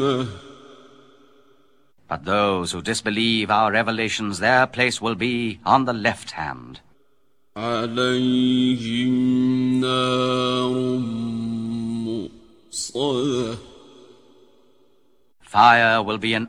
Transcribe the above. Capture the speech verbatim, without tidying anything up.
But those who disbelieve our revelations, their place will be on the left hand. عليهم نار مؤصدة. Fire will be an